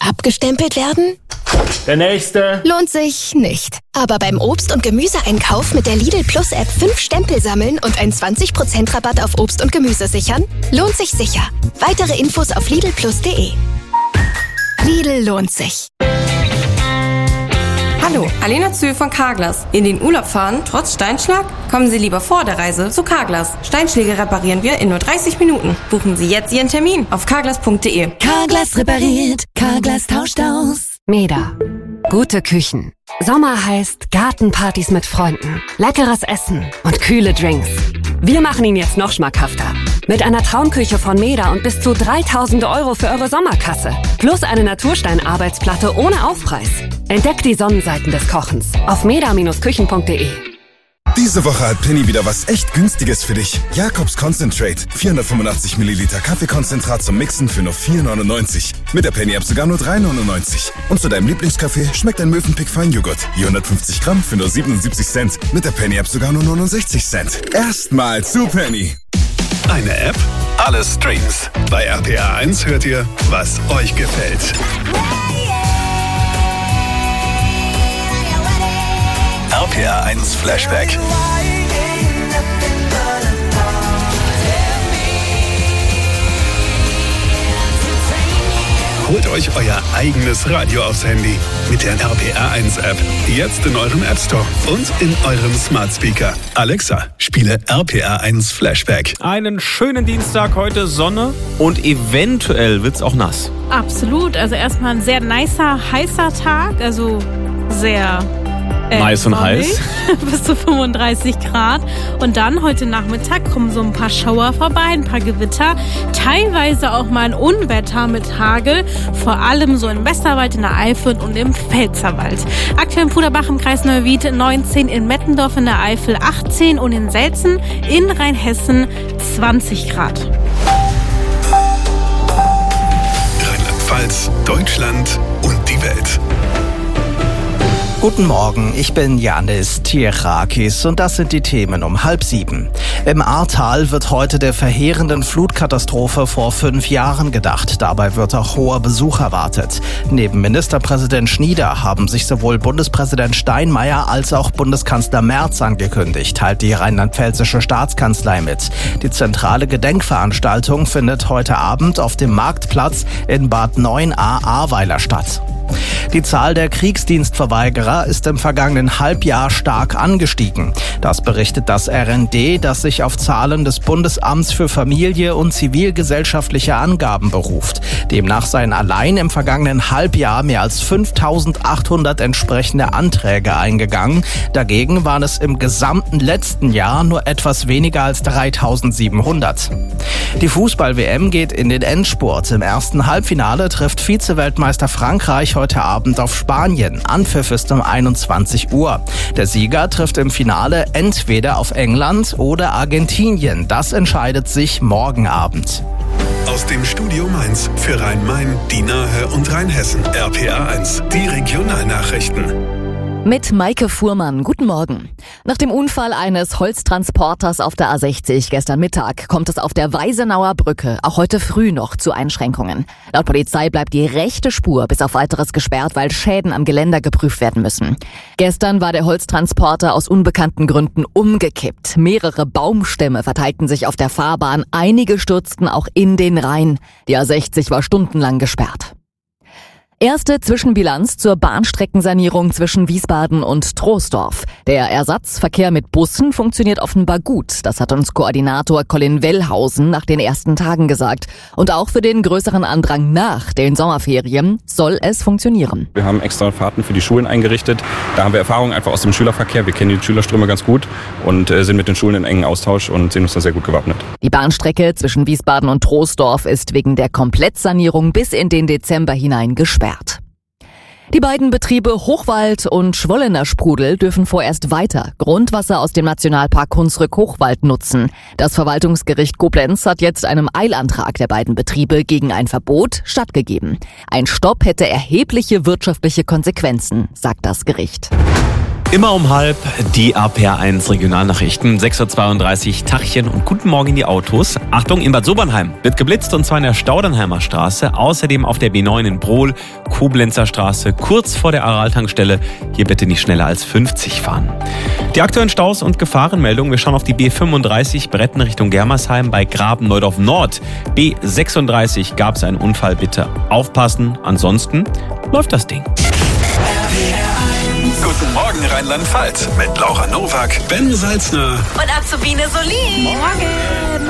Abgestempelt werden? Der nächste. Lohnt sich nicht. Aber beim Obst- und Gemüseeinkauf mit der Lidl Plus App 5 Stempel sammeln und einen 20% Rabatt auf Obst und Gemüse sichern? Lohnt sich sicher. Weitere Infos auf lidlplus.de. Lidl lohnt sich. Hallo, Alena Zühl von Carglass. In den Urlaub fahren, trotz Steinschlag? Kommen Sie lieber vor der Reise zu Carglass. Steinschläge reparieren wir in nur 30 Minuten. Buchen Sie jetzt Ihren Termin auf carglass.de. Carglass repariert, Carglass tauscht aus. Meda. Gute Küchen. Sommer heißt Gartenpartys mit Freunden, leckeres Essen und kühle Drinks. Wir machen ihn jetzt noch schmackhafter. Mit einer Traumküche von Meda und bis zu 3.000 € für eure Sommerkasse. Plus eine Naturstein-Arbeitsplatte ohne Aufpreis. Entdeckt die Sonnenseiten des Kochens auf meda-küchen.de. Diese Woche hat Penny wieder was echt Günstiges für dich. Jacobs Concentrate. 485 Milliliter Kaffeekonzentrat zum Mixen für nur 4,99. Mit der Penny-App sogar nur 3,99. Und zu deinem Lieblingskaffee schmeckt ein Mövenpick Feinjoghurt. Je 150 Gramm für nur 77 Cent. Mit der Penny-App sogar nur 69 Cent. Erstmal zu Penny. Eine App, alle Streams. Bei RPA1 hört ihr, was euch gefällt. RPA1 Flashback. Holt euch euer eigenes Radio aufs Handy mit der RPA1 App. Jetzt in eurem App Store und in eurem Smart Speaker. Alexa, spiele RPA1 Flashback. Einen schönen Dienstag, heute Sonne und eventuell wird's auch nass. Absolut, also erstmal ein sehr nicer, heißer Tag, also sehr nice und heiß. Bis zu 35 Grad. Und dann heute Nachmittag kommen so ein paar Schauer vorbei, ein paar Gewitter. Teilweise auch mal ein Unwetter mit Hagel. Vor allem so im Westerwald, in der Eifel und im Pfälzerwald. Aktuell in Puderbach im Kreis Neuwied 19, in Mettendorf in der Eifel 18 und in Selzen in Rheinhessen 20 Grad. Rheinland-Pfalz, Deutschland und die Welt. Guten Morgen, ich bin Janis Tierakis und das sind die Themen um 6:30. Im Ahrtal wird heute der verheerenden Flutkatastrophe vor 5 Jahren gedacht. Dabei wird auch hoher Besuch erwartet. Neben Ministerpräsident Schnieder haben sich sowohl Bundespräsident Steinmeier als auch Bundeskanzler Merz angekündigt, teilt die rheinland-pfälzische Staatskanzlei mit. Die zentrale Gedenkveranstaltung findet heute Abend auf dem Marktplatz in Bad 9a Ahrweiler statt. Die Zahl der Kriegsdienstverweigerer ist im vergangenen Halbjahr stark angestiegen. Das berichtet das RND, das sich auf Zahlen des Bundesamts für Familie und zivilgesellschaftliche Angaben beruft. Demnach seien allein im vergangenen Halbjahr mehr als 5.800 entsprechende Anträge eingegangen. Dagegen waren es im gesamten letzten Jahr nur etwas weniger als 3.700. Die Fußball-WM geht in den Endspurt. Im ersten Halbfinale trifft Vize-Weltmeister Frankreich heute Abend auf Spanien. Anpfiff ist um 21 Uhr. Der Sieger trifft im Finale entweder auf England oder Argentinien. Das entscheidet sich morgen Abend. Aus dem Studio Mainz für Rhein-Main, die Nahe und Rheinhessen. RPA1, die Regionalnachrichten. Mit Maike Fuhrmann. Guten Morgen. Nach dem Unfall eines Holztransporters auf der A60 gestern Mittag kommt es auf der Weisenauer Brücke auch heute früh noch zu Einschränkungen. Laut Polizei bleibt die rechte Spur bis auf Weiteres gesperrt, weil Schäden am Geländer geprüft werden müssen. Gestern war der Holztransporter aus unbekannten Gründen umgekippt. Mehrere Baumstämme verteilten sich auf der Fahrbahn, einige stürzten auch in den Rhein. Die A60 war stundenlang gesperrt. Erste Zwischenbilanz zur Bahnstreckensanierung zwischen Wiesbaden und Troisdorf. Der Ersatzverkehr mit Bussen funktioniert offenbar gut. Das hat uns Koordinator Colin Wellhausen nach den ersten Tagen gesagt. Und auch für den größeren Andrang nach den Sommerferien soll es funktionieren. Wir haben extra Fahrten für die Schulen eingerichtet. Da haben wir Erfahrung einfach aus dem Schülerverkehr. Wir kennen die Schülerströme ganz gut und sind mit den Schulen in engen Austausch und sehen uns da sehr gut gewappnet. Die Bahnstrecke zwischen Wiesbaden und Troisdorf ist wegen der Komplettsanierung bis in den Dezember hinein gesperrt. Die beiden Betriebe Hochwald und Schwollener Sprudel dürfen vorerst weiter Grundwasser aus dem Nationalpark Hunsrück-Hochwald nutzen. Das Verwaltungsgericht Koblenz hat jetzt einem Eilantrag der beiden Betriebe gegen ein Verbot stattgegeben. Ein Stopp hätte erhebliche wirtschaftliche Konsequenzen, sagt das Gericht. Immer um 12:30 die RPR1 Regionalnachrichten, 6:32 Uhr, Tachchen und guten Morgen in die Autos. Achtung, in Bad Sobernheim wird geblitzt und zwar in der Staudernheimer Straße, außerdem auf der B9 in Brohl, Koblenzer Straße, kurz vor der Aral-Tankstelle. Hier bitte nicht schneller als 50 fahren. Die aktuellen Staus und Gefahrenmeldungen, wir schauen auf die B35 Bretten Richtung Germersheim bei Graben-Neudorf Nord. B36 gab es einen Unfall, bitte aufpassen, ansonsten läuft das Ding. Guten Morgen Rheinland-Pfalz mit Laura Nowak, Ben Salzner Und Azubine Solin. Morgen.